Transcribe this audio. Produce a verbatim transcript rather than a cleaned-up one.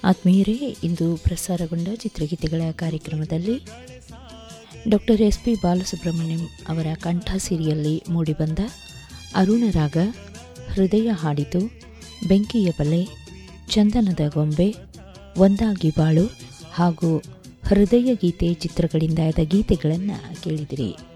ಆತ್ಮೀಯರೇ, ಇಂದು ಪ್ರಸಾರಗೊಂಡ ಚಿತ್ರಗೀತೆಗಳ ಕಾರ್ಯಕ್ರಮದಲ್ಲಿ ಡಾಕ್ಟರ್ ಎಸ್ ಪಿ ಬಾಲಸುಬ್ರಹ್ಮಣ್ಯಂ ಅವರ ಕಂಠ ಸಿರಿಯಲ್ಲಿ ಮೂಡಿಬಂದ ಅರುಣರಾಗ, ಹೃದಯ ಹಾಡಿತು, ಬೆಂಕಿಯ ಬಲೆ, ಚಂದನದ ಗೊಂಬೆ, ಒಂದಾಗಿ ಬಾಳು ಹಾಗೂ ಹೃದಯ ಗೀತೆ ಚಿತ್ರಗಳಿಂದಾದ ಗೀತೆಗಳನ್ನು ಕೇಳಿದಿರಿ.